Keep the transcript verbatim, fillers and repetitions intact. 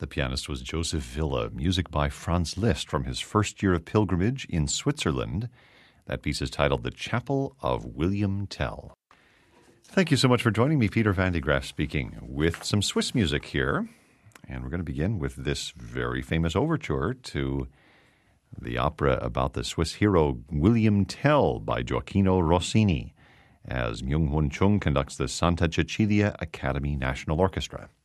The pianist was Joseph Villa, music by Franz Liszt from his first year of pilgrimage in Switzerland. That piece is titled The Chapel of William Tell. Thank you so much for joining me. Peter Van de Graaff speaking with some Swiss music here. And we're going to begin with this very famous overture to the opera about the Swiss hero William Tell by Gioacchino Rossini, as Myung-Whun Chung conducts the Santa Cecilia Academy National Orchestra.